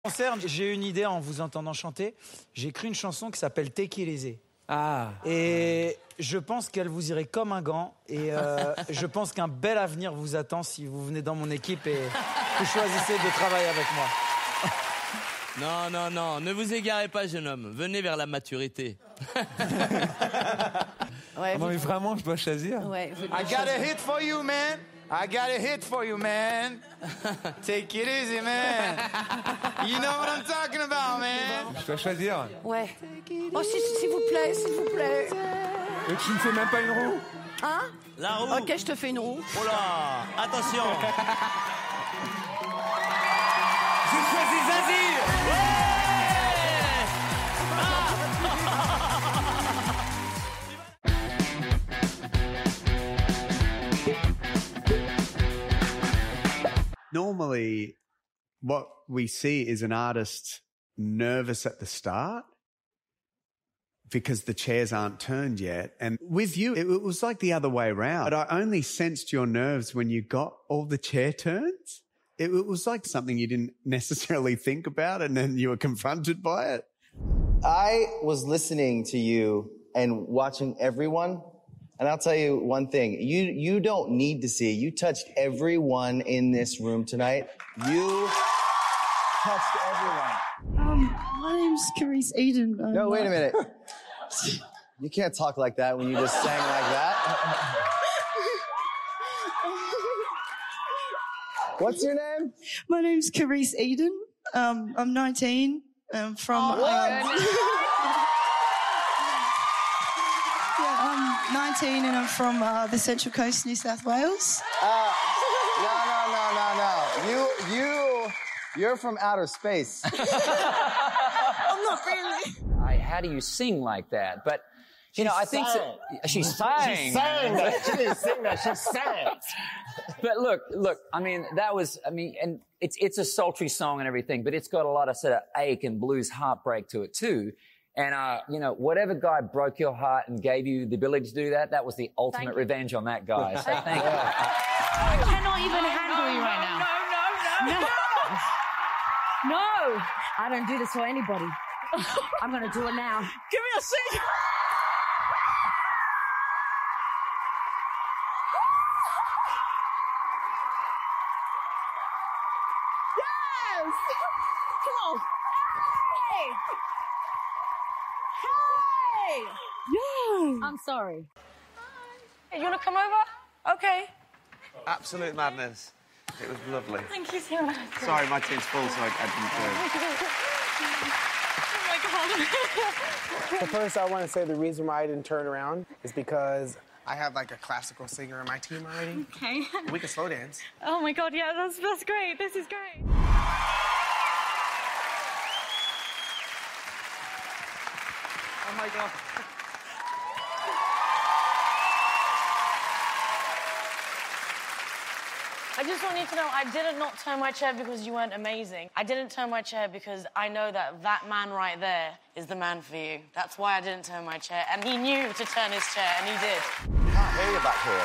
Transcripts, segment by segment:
Concert, j'ai eu une idée en vous entendant chanter. J'ai écrit une chanson qui s'appelle Take It Easy. Ah. Et je pense qu'elle vous irait comme un gant. Et je pense qu'un bel avenir vous attend si vous venez dans mon équipe et vous choisissez de travailler avec moi. Non, non, non, ne vous égarez pas, jeune homme. Venez vers la maturité. Ouais, non mais vraiment, je dois choisir. Ouais, I got a hit for you, man. I got a hit for you, man. Take it easy, man. You know what I'm talking about, man. Je dois choisir. Ouais. Oh, s'il vous plaît, s'il vous plaît. Et tu ne fais même pas une roue? Hein? La roue. Ok, je te fais une roue. Oh là, attention. J'ai choisi Zazie. Normally, what we see is an artist nervous at the start because the chairs aren't turned yet. And with you, it was like the other way around. But I only sensed your nerves when you got all the chair turns. It was like something you didn't necessarily think about, and then you were confronted by it. I was listening to you and watching everyone. And I'll tell you one thing, you don't need to see. You touched everyone in this room tonight. You touched everyone. My name's Carice Eden. No, wait a minute. You can't talk like that when you just sang like that. What's your name? My name's Carice Eden. I'm 19. I'm from... I'm 19 and I'm from the Central Coast, New South Wales. No. You're from outer space. I'm not really. How do you sing like that? But, you know, I think... She sang. She sang that. She didn't sing that. She sang. But look, I mean, that was, and it's a sultry song and everything, but it's got a lot of sort of ache and blues heartbreak to it too. And, you know, whatever guy broke your heart and gave you the ability to do that, that was the ultimate revenge on that guy. So thank you. I cannot even handle you right now. No. I don't do this for anybody. I'm going to do it now. Give me a seat. Yes! Come on. Hey! Yeah. I'm sorry. Hey, you want to come over? Okay. Absolute madness. It was lovely. Thank you so much. Sorry, my team's full, so I didn't do Oh, my God. So first, I want to say the reason why I didn't turn around is because I have, like, a classical singer on my team already. Okay. We can slow dance. Oh, my God, yeah, that's great. This is great. Oh, my God. I just want you to know I didn't not turn my chair because you weren't amazing. I didn't turn my chair because I know that that man right there is the man for you. That's why I didn't turn my chair. And he knew to turn his chair, and he did. I can't hear you back here.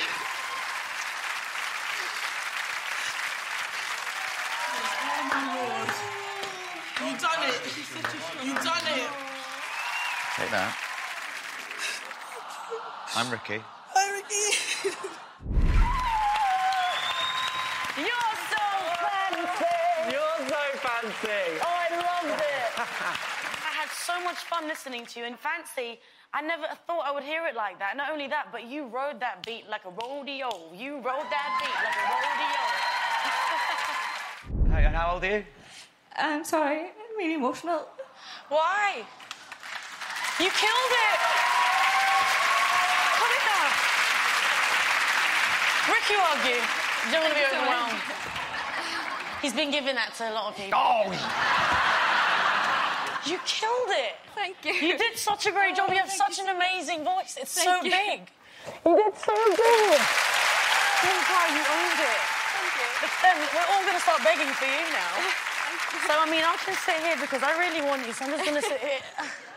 You done it. You done it. Take that. I'm Ricky. Hi, Ricky. You're so fancy! You're so fancy. Oh, I loved it. I had so much fun listening to you. And Fancy, I never thought I would hear it like that. Not only that, but you rode that beat like a rodeo. You rode that beat like a rodeo. Hey, and how old are you? I'm sorry. I'm really emotional. Why? You killed it! Put it down. Rick, you argue. You don't want to be overwhelmed. He's been giving that to a lot of people. Oh! You killed it. Thank you. You did such a great job. You have such an amazing voice. It's so you. big. You did so good. Don't cry, you owned it. Thank you. We're all going to start begging for you now. So, I mean, I can sit here because I really want you, so I'm just going to sit here.